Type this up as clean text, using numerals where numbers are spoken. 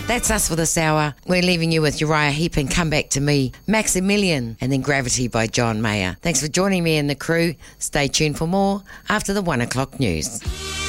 That's us for this hour. We're leaving you with Uriah Heep and Come Back to Me, Maximilian, and then Gravity by John Mayer. Thanks for joining me and the crew. Stay tuned for more after the 1 o'clock news.